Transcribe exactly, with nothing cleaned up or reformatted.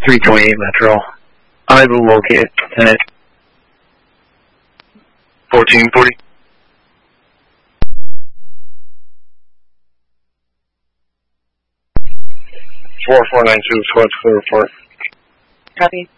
three twenty-eight Metro. Unable to locate tenant. fourteen forty. four four nine two, Squad Clear Report. Copy.